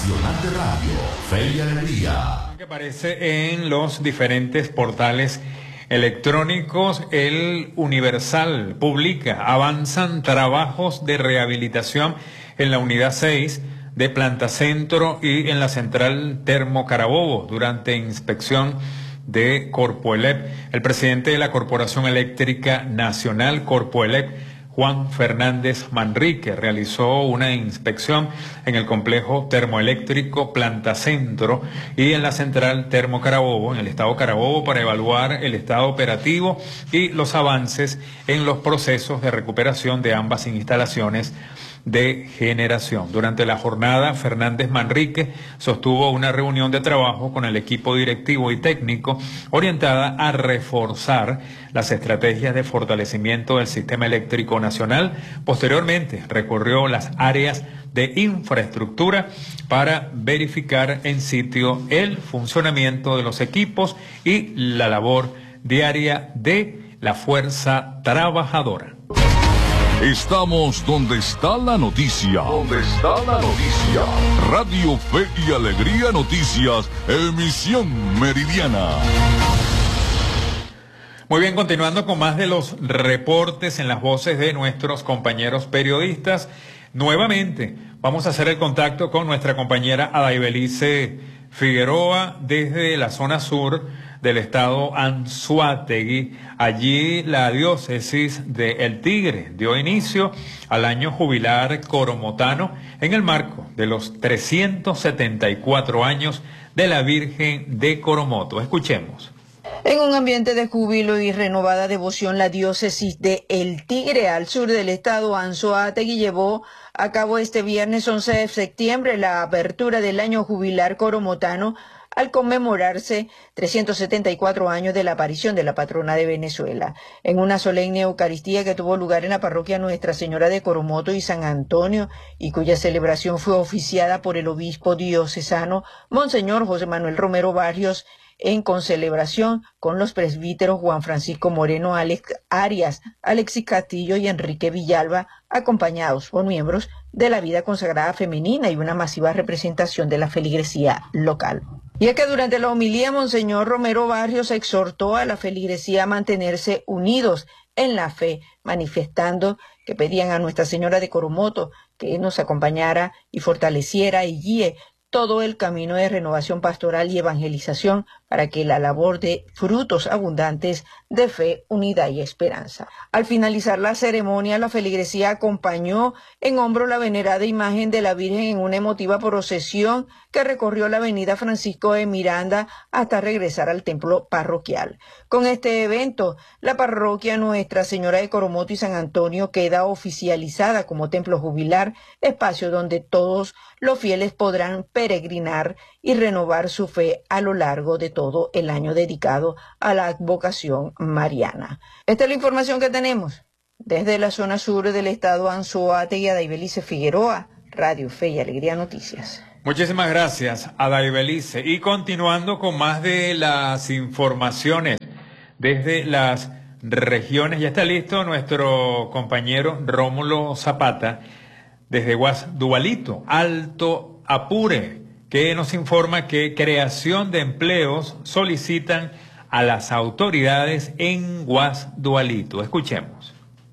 Nacional de Radio, Fe y Alegría. Que aparece en los diferentes portales electrónicos. El Universal publica: avanzan trabajos de rehabilitación en la unidad 6 de Planta Centro y en la central Termo Carabobo durante inspección de Corpoelec. El presidente de la Corporación Eléctrica Nacional, Corpoelec, Juan Fernández Manrique, realizó una inspección en el complejo termoeléctrico Planta Centro y en la central Termo Carabobo, en el estado Carabobo, para evaluar el estado operativo y los avances en los procesos de recuperación de ambas instalaciones de generación. Durante la jornada, Fernández Manrique sostuvo una reunión de trabajo con el equipo directivo y técnico orientada a reforzar las estrategias de fortalecimiento del sistema eléctrico nacional. Posteriormente, recorrió las áreas de infraestructura para verificar en sitio el funcionamiento de los equipos y la labor diaria de la fuerza trabajadora. Estamos donde está la noticia. Donde está la noticia. Radio Fe y Alegría Noticias, emisión meridiana. Muy bien, continuando con más de los reportes en las voces de nuestros compañeros periodistas. Nuevamente vamos a hacer el contacto con nuestra compañera Adaibelice Figueroa desde la zona sur del estado Anzoátegui. Allí la diócesis de El Tigre dio inicio al año jubilar coromotano en el marco de los 374 años de la Virgen de Coromoto. Escuchemos. En un ambiente de júbilo y renovada devoción, la diócesis de El Tigre, al sur del estado Anzoátegui, llevó a cabo este viernes 11 de septiembre la apertura del año jubilar coromotano al conmemorarse 374 años de la aparición de la patrona de Venezuela. En una solemne Eucaristía que tuvo lugar en la parroquia Nuestra Señora de Coromoto y San Antonio, y cuya celebración fue oficiada por el obispo diocesano, Monseñor José Manuel Romero Barrios, en concelebración con los presbíteros Juan Francisco Moreno Alex Arias, Alexis Castillo y Enrique Villalba, acompañados por miembros de la vida consagrada femenina y una masiva representación de la feligresía local. Y es que durante la homilía, Monseñor Romero Barrios exhortó a la feligresía a mantenerse unidos en la fe, manifestando que pedían a Nuestra Señora de Coromoto que nos acompañara y fortaleciera y guíe todo el camino de renovación pastoral y evangelización para que la labor de frutos abundantes de fe, unidad y esperanza. Al finalizar la ceremonia, la feligresía acompañó en hombro la venerada imagen de la Virgen en una emotiva procesión que recorrió la avenida Francisco de Miranda hasta regresar al templo parroquial. Con este evento, la parroquia Nuestra Señora de Coromoto y San Antonio queda oficializada como templo jubilar, espacio donde todos los fieles podrán peregrinar y renovar su fe a lo largo de todo el año dedicado a la advocación mariana. Esta es la información que tenemos desde la zona sur del estado Anzoátegui. Adaibelice Figueroa, Radio Fe y Alegría Noticias. Muchísimas gracias, Adaibelice. Y continuando con más de las informaciones desde las regiones, ya está listo nuestro compañero Rómulo Zapata desde Guasdualito, Alto Apure, que nos informa que creación de empleos solicitan a las autoridades en Guasdualito. Escuchemos.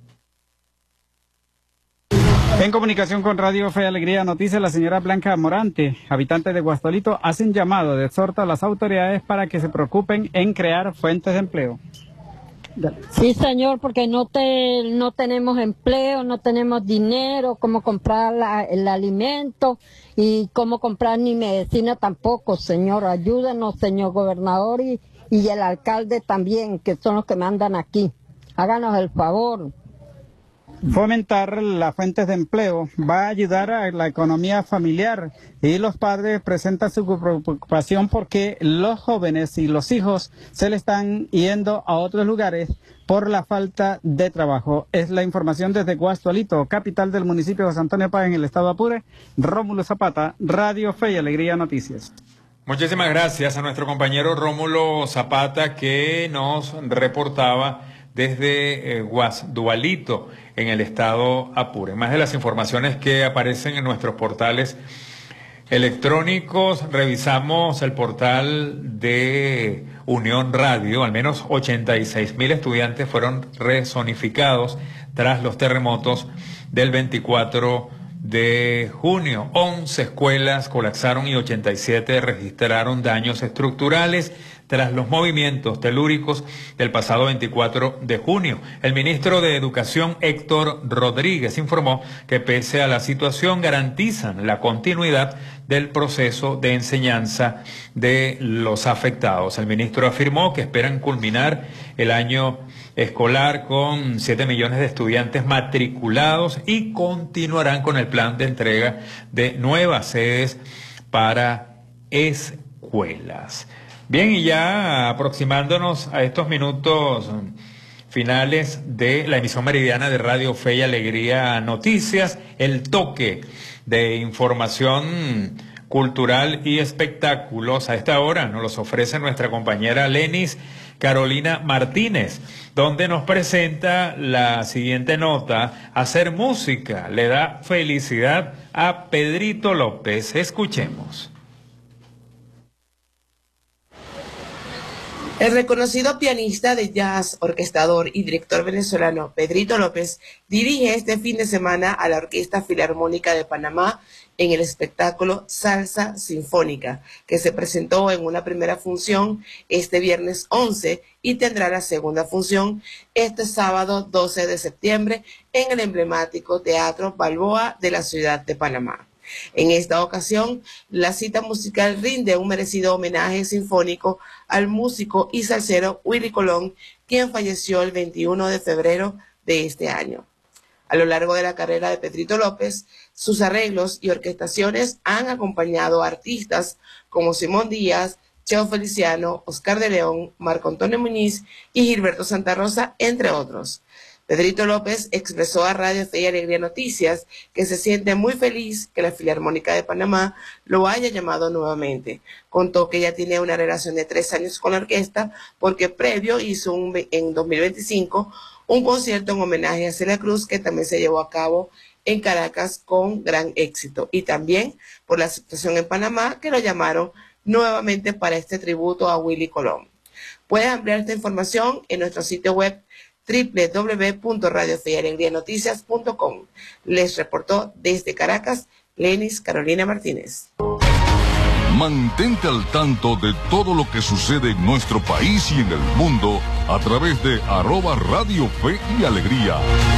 En comunicación con Radio Fe y Alegría Noticias, la señora Blanca Morante, habitante de Guasdualito, hace un llamado de exhorto a las autoridades para que se preocupen en crear fuentes de empleo. Sí, señor, porque no tenemos empleo, no tenemos dinero, cómo comprar el alimento y cómo comprar ni medicina tampoco, señor. Ayúdenos, señor gobernador, y el alcalde también, que son los que mandan aquí. Háganos el favor. Fomentar las fuentes de empleo va a ayudar a la economía familiar, y los padres presentan su preocupación porque los jóvenes y los hijos se le están yendo a otros lugares por la falta de trabajo. Es la información desde Guasdualito, capital del municipio de José Antonio Páez, en el estado de Apure. Rómulo Zapata, Radio Fe y Alegría Noticias. Muchísimas gracias a nuestro compañero Rómulo Zapata, que nos reportaba desde Guasdualito, en el estado Apure. Más de las informaciones que aparecen en nuestros portales electrónicos, revisamos el portal de Unión Radio. Al menos 86.000 estudiantes fueron rezonificados tras los terremotos del 24 de junio. 11 escuelas colapsaron y 87 registraron daños estructurales tras los movimientos telúricos del pasado 24 de junio. El ministro de Educación, Héctor Rodríguez, informó que pese a la situación garantizan la continuidad del proceso de enseñanza de los afectados. El ministro afirmó que esperan culminar el año escolar con 7 millones de estudiantes matriculados y continuarán con el plan de entrega de nuevas sedes para escuelas. Bien, y ya aproximándonos a estos minutos finales de la emisión meridiana de Radio Fe y Alegría Noticias, el toque de información cultural y espectáculos. A esta hora nos los ofrece nuestra compañera Lenis Carolina Martínez, donde nos presenta la siguiente nota: hacer música le da felicidad a Pedrito López. Escuchemos. El reconocido pianista de jazz, orquestador y director venezolano Pedrito López dirige este fin de semana a la Orquesta Filarmónica de Panamá en el espectáculo Salsa Sinfónica, que se presentó en una primera función este viernes 11 y tendrá la segunda función este sábado 12 de septiembre en el emblemático Teatro Balboa de la ciudad de Panamá. En esta ocasión, la cita musical rinde un merecido homenaje sinfónico al músico y salsero Willy Colón, quien falleció el 21 de febrero de este año. A lo largo de la carrera de Pedrito López, sus arreglos y orquestaciones han acompañado a artistas como Simón Díaz, Cheo Feliciano, Oscar de León, Marco Antonio Muñiz y Gilberto Santa Rosa, entre otros. Pedrito López expresó a Radio Fe y Alegría Noticias que se siente muy feliz que la Filarmónica de Panamá lo haya llamado nuevamente. Contó que ya tiene una relación de 3 años con la orquesta porque previo hizo en 2025 un concierto en homenaje a Celia Cruz, que también se llevó a cabo en Caracas con gran éxito, y también por la aceptación en Panamá, que lo llamaron nuevamente para este tributo a Willy Colón. Puedes ampliar esta información en nuestro sitio web www.radiofeyalegrianoticias.com. Les reportó desde Caracas Lenis Carolina Martínez. Mantente al tanto de todo lo que sucede en nuestro país y en el mundo a través de @Radio Fe y Alegría.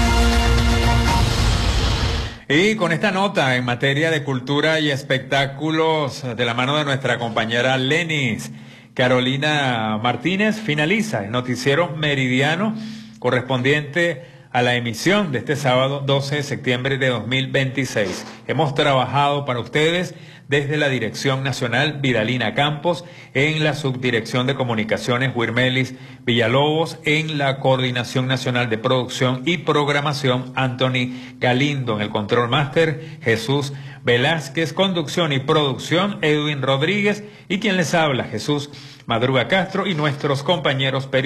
Y con esta nota en materia de cultura y espectáculos, de la mano de nuestra compañera Lenis Carolina Martínez, finaliza el noticiero meridiano correspondiente a la emisión de este sábado 12 de septiembre de 2026. Hemos trabajado para ustedes desde la Dirección Nacional Vidalina Campos, en la Subdirección de Comunicaciones Huirmelis Villalobos, en la Coordinación Nacional de Producción y Programación Anthony Galindo, en el Control Máster Jesús Velázquez, conducción y producción Edwin Rodríguez, y quien les habla Jesús Madruga Castro, y nuestros compañeros periodistas